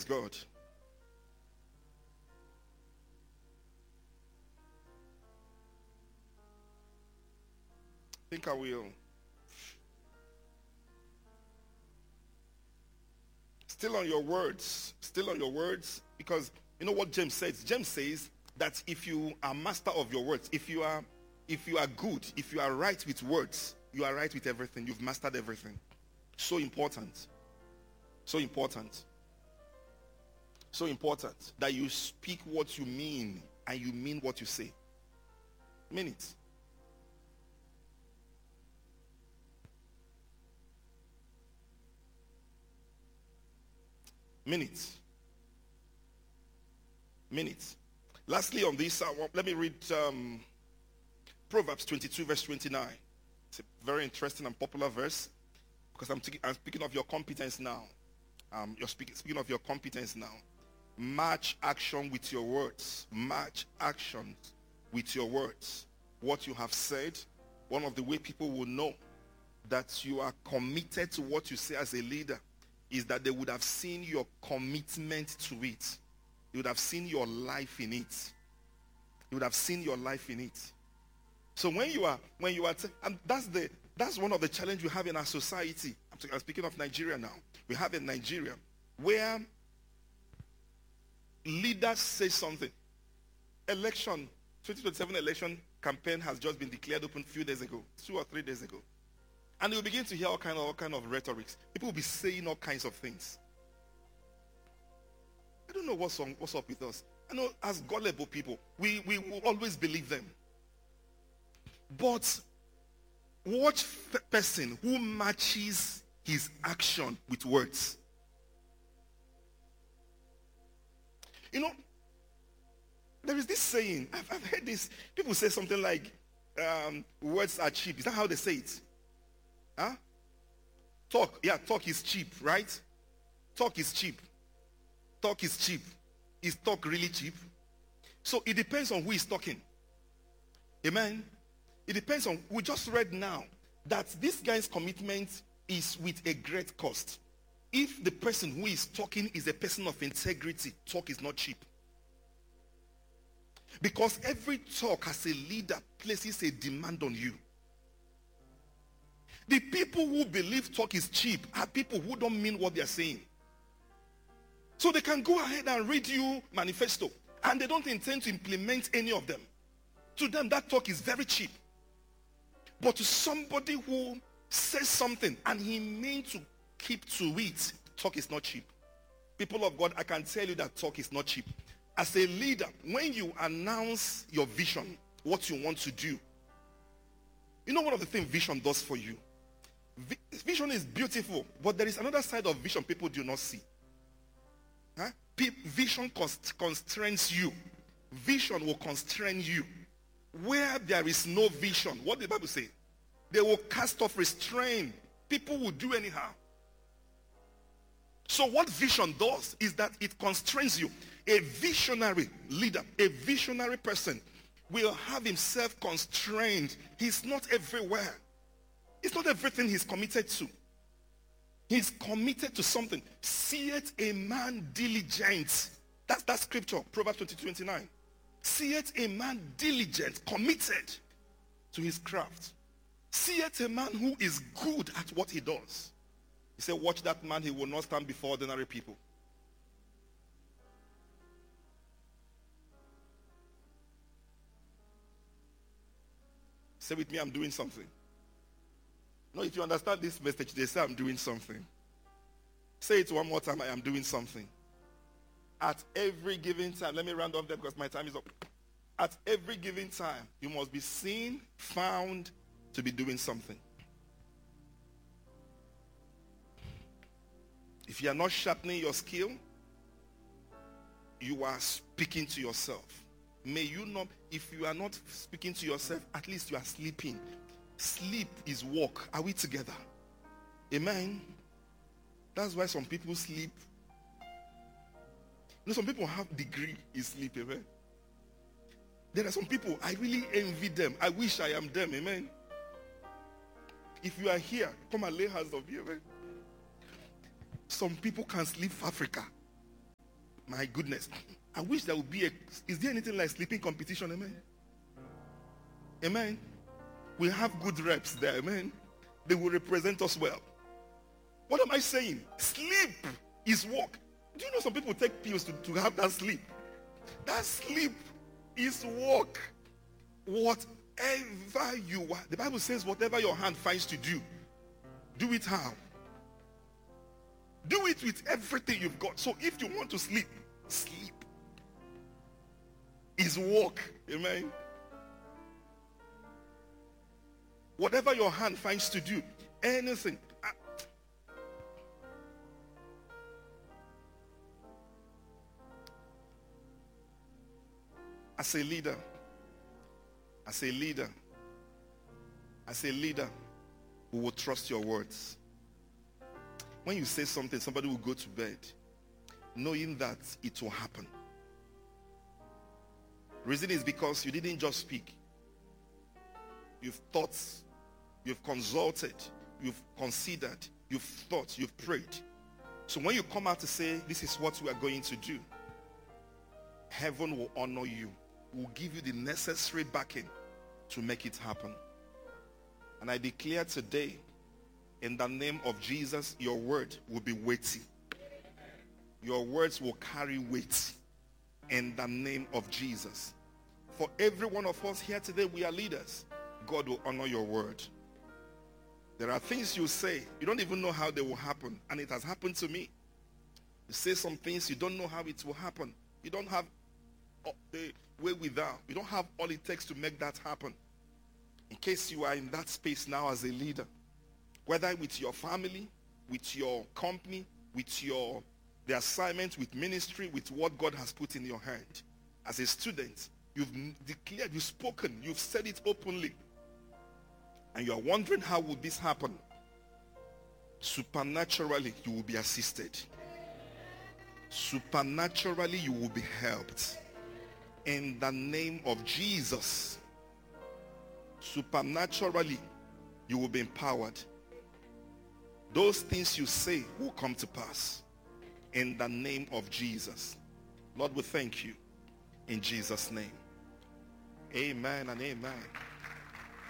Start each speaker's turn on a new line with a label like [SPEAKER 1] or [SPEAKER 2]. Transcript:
[SPEAKER 1] God. I think I will. Still on your words. Still on your words. Because you know what James says? James says that if you are master of your words, if you are good, if you are right with words, you are right with everything. You've mastered everything. So important. So important. So important that you speak what you mean and you mean what you say. Mean it. Minutes. Lastly on this, let me read Proverbs 22 verse 29. It's a very interesting and popular verse because I'm speaking of your competence now. You're speaking of your competence now. Match action with your words. Match actions with your words. What you have said, one of the way people will know that you are committed to what you say as a leader is that they would have seen your commitment to it. You would have seen your life in it. You would have seen your life in it. So when you are, and that's one of the challenges we have in our society. I'm speaking of Nigeria now. We have in Nigeria where leaders say something. 2027 election campaign has just been declared open a few days ago, 2 or 3 days ago. And you'll begin to hear all kind of rhetorics. People will be saying all kinds of things. I don't know what's up with us. I know as gullible people, we will always believe them. But watch the person who matches his action with words. You know, there is this saying, I've heard this. People say something like, words are cheap. Is that how they say it? Huh? Talk is cheap, right? Talk is cheap. Talk is cheap. Is talk really cheap? So it depends on who is talking. Amen? It depends on, we just read now that this guy's commitment is with a great cost. If the person who is talking is a person of integrity, talk is not cheap. Because every talk as a leader places a demand on you. The people who believe talk is cheap are people who don't mean what they are saying. So they can go ahead and read you manifesto and they don't intend to implement any of them. To them, that talk is very cheap. But to somebody who says something and he means to keep to it, talk is not cheap. People of God, I can tell you that talk is not cheap. As a leader, when you announce your vision, what you want to do, you know one of the things vision does for you? Vision is beautiful, but there is another side of vision people do not see. Huh? Vision constrains you. Vision will constrain you. Where there is no vision, what did the Bible say? They will cast off restraint. People will do anyhow. So what vision does is that it constrains you. A visionary leader, a visionary person will have himself constrained. He's not everywhere. It's not everything he's committed to. He's committed to something. Seeth a man diligent. That's scripture, Proverbs 20:29. Seeth a man diligent, committed to his craft. Seeth a man who is good at what he does. He said, watch that man, he will not stand before ordinary people. Say with me, I'm doing something. No, if you understand this message, they say I'm doing something. Say it one more time, I am doing something. At every given time, let me round off there because my time is up. At every given time, you must be seen, found to be doing something. If you are not sharpening your skill, you are speaking to yourself. May you not, if you are not speaking to yourself, at least you are sleeping. Sleep is work. Are we together? Amen. That's why some people sleep. You know, some people have degree in sleep. Amen. There are some people, I really envy them. I wish I am them. Amen. If you are here, come and lay hands on me. Amen. Some people can sleep for Africa. My goodness. I wish there would be is there anything like sleeping competition? Amen. Amen. We have good reps there. Amen. They will represent us well. What am I saying? Sleep is work. Do you know some people take pills to have that sleep? That sleep is work. Whatever you want. The Bible says whatever your hand finds to do, do it how? Do it with everything you've got. So if you want to sleep, sleep. Is work. Amen. Whatever your hand finds to do, anything. As a leader, we will trust your words. When you say something, somebody will go to bed knowing that it will happen. Reason is because you didn't just speak. You've thought, you've consulted, you've considered, you've thought, you've prayed. So when you come out to say, this is what we are going to do, heaven will honor you, will give you the necessary backing to make it happen. And I declare today, in the name of Jesus, your word will be weighty. Your words will carry weight in the name of Jesus. For every one of us here today, we are leaders. God will honor your word. There are things you say, you don't even know how they will happen. And it has happened to me. You say some things, you don't know how it will happen. You don't have the way without. You don't have all it takes to make that happen. In case you are in that space now as a leader, whether with your family, with your company, with the assignment, with ministry, with what God has put in your hand. As a student, you've declared, you've spoken, you've said it openly. And you are wondering how will this happen? Supernaturally, you will be assisted. Supernaturally, you will be helped. In the name of Jesus. Supernaturally, you will be empowered. Those things you say will come to pass. In the name of Jesus. Lord, we thank you. In Jesus' name. Amen and amen.